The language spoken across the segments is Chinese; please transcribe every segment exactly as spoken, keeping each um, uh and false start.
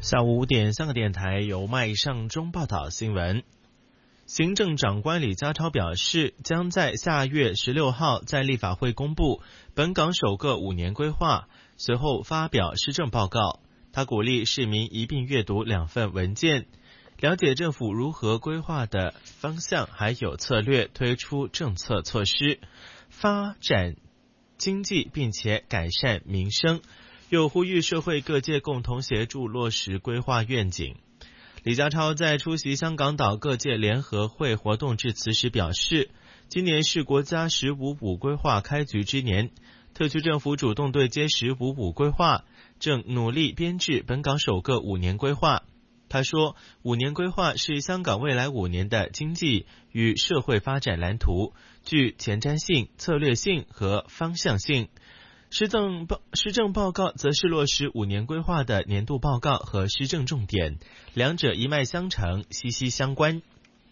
下午五点，香港电台由麦尚中报道新闻。行政长官李家超表示，将在下月十六号在立法会公布本港首个五年规划，随后发表施政报告。他鼓励市民一并阅读两份文件，了解政府如何规划的方向还有策略，推出政策措施，发展经济并且改善民生，又呼吁社会各界共同协助落实规划愿景。李家超在出席香港岛各界联合会活动致辞时表示，今年是国家十五五规划开局之年，特区政府主动对接十五五规划，正努力编制本港首个五年规划。他说，五年规划是香港未来五年的经济与社会发展蓝图，具前瞻性、策略性和方向性。施政报施政报告则是落实五年规划的年度报告和施政重点，两者一脉相承，息息相关。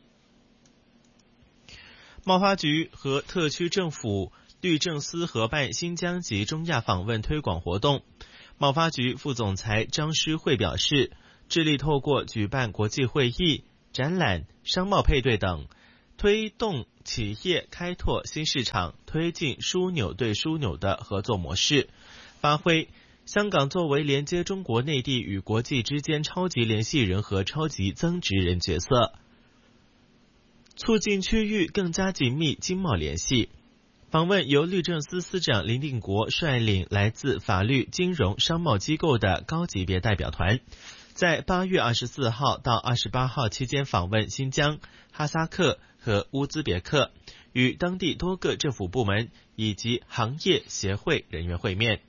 贸发局和特区政府律政司合办新疆及中亚访问推广活动。贸发局副总裁张诗慧表示，致力透过举办国际会议、展览、商贸配对等，推动企业开拓新市场，推进枢纽对枢纽的合作模式，发挥香港作为连接中国内地与国际之间超级联系人和超级增值人角色，促进区域更加紧密经贸联系。访问由律政司司长林定国率领来自法律、金融、商贸机构的高级别代表团，在八月二十四号到二十八号期间访问新疆、哈萨克和乌兹别克，与当地多个政府部门以及行业协会人员会面。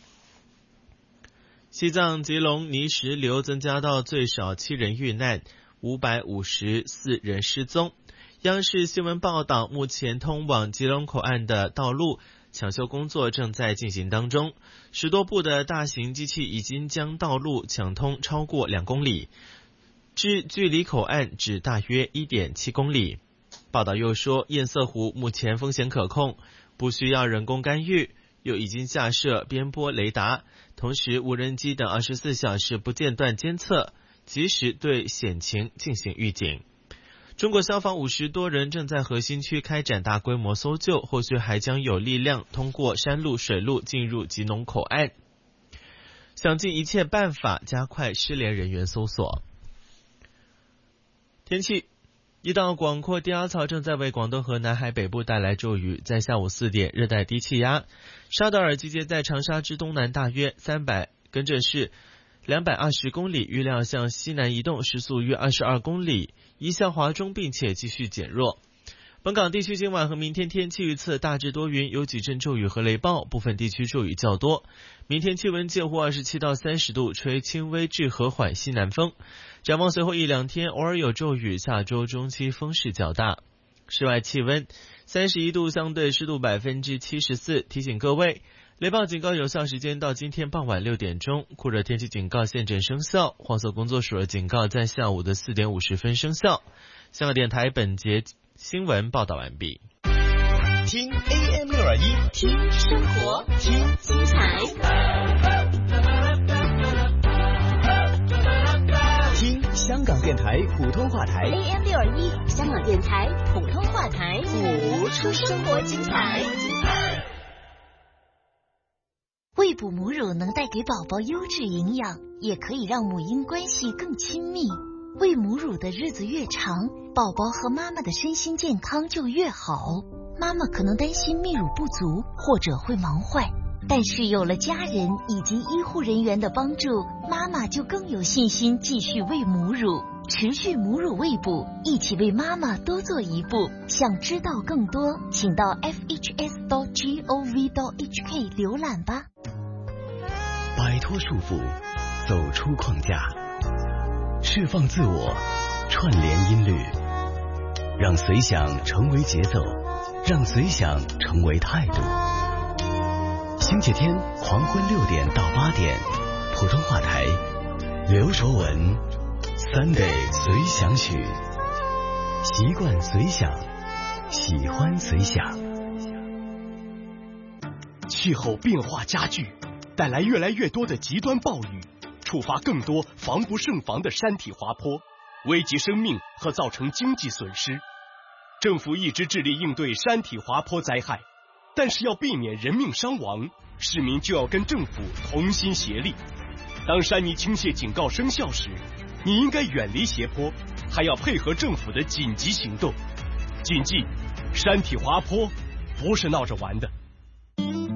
西藏吉隆泥石流增加到最少七人遇难，五百五十四人失踪。央视新闻报道，目前通往吉隆口岸的道路抢修工作正在进行当中，十多部的大型机器已经将道路抢通超过两公里，至距离口岸只大约 一点七公里。报道又说，堰塞湖目前风险可控，不需要人工干预，又已经架设边波雷达，同时无人机等二十四小时不间断监测，及时对险情进行预警。中国消防五十多人正在核心区开展大规模搜救，后续还将有力量通过山路、水路进入吉隆口岸，想尽一切办法加快失联人员搜索。天气，一道广阔低压槽正在为广东和南海北部带来骤雨，在下午四点，热带低气压沙德尔集结在长沙之东南大约三百，跟着是两百二十公里，预料向西南移动，时速约二十二公里，移向华中并且继续减弱。本港地区今晚和明天天气预测大致多云，有几阵骤雨和雷暴，部分地区骤雨较多。明天气温介乎二十七到三十度，吹轻微至和缓西南风。展望随后一两天偶尔有骤雨，下周中期风势较大。室外气温三十一度，相对湿度百分之七十四。提醒各位，雷暴警告有效时间到今天傍晚六点钟，酷热天气警告现正生效，黄色工作署的警告在下午的四点五十分生效。香港电台本节新闻报道完毕。 听 A M 六二一， 听生活，听精彩， 听香港电台普通话台 A M 六二一，香港电台普通话台， 谱出生活精彩。喂哺母乳能带给宝宝优质营养，也可以让母婴关系更亲密。喂母乳的日子越长，宝宝和妈妈的身心健康就越好。妈妈可能担心泌乳不足，或者会忙坏，但是有了家人以及医护人员的帮助，妈妈就更有信心继续喂母乳，持续母乳喂哺，一起为妈妈多做一步。想知道更多，请到 f h s dot gov dot h k 浏览吧。 摆脱束缚，走出框架，释放自我，串联音律，让随想成为节奏，让随想成为态度。星期天黄昏六点到八点，普通话台，刘卓文 Sunday 随想曲，习惯随想，喜欢随想。气候变化加剧，带来越来越多的极端暴雨， 触发更多防不胜防的山体滑坡，危及生命和造成经济损失。政府一直致力应对山体滑坡灾害，但是要避免人命伤亡，市民就要跟政府同心协力。当山泥倾泻警告生效时，你应该远离斜坡，还要配合政府的紧急行动。谨记，山体滑坡不是闹着玩的。